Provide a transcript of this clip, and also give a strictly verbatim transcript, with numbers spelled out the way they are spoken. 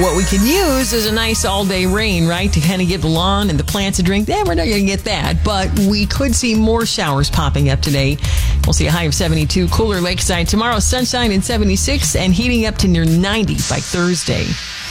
what we could use is a nice all-day rain, right, to kind of give the lawn and the plants a drink. Eh, we're not going to get that, but we could see more showers popping up today. We'll see a high of seventy-two, cooler lakeside tomorrow, sunshine in seventy-six, and heating up to near ninety by Thursday.